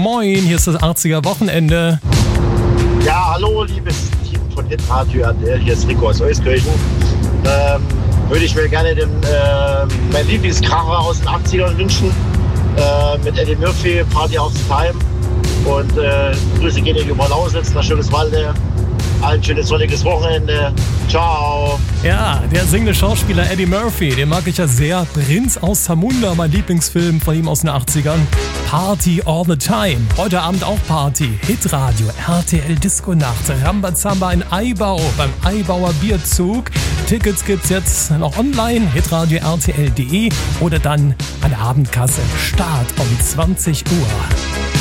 Moin, hier ist das 80er Wochenende. Ja, hallo, liebes Team von Hitradio RTL, hier ist Rico aus Euskirchen. Würde ich mir gerne mein Lieblingskracher aus den 80ern wünschen. Mit Eddie Murphy, Party of the Time. Und Grüße gehen in Oberlausitz, nach Schöneswalde. Ein schönes sonniges Wochenende. Ciao. Ja, der singende Schauspieler Eddie Murphy, den mag ich ja sehr. Prinz aus Zamunda, mein Lieblingsfilm von ihm aus den 80ern. Party all the time. Heute Abend auch Party. Hitradio, RTL Disco Nacht, Rambazamba in Eibau beim Eibauer Bierzug. Tickets gibt's jetzt noch online, hitradio rtl.de oder dann an der Abendkasse. Start um 20 Uhr.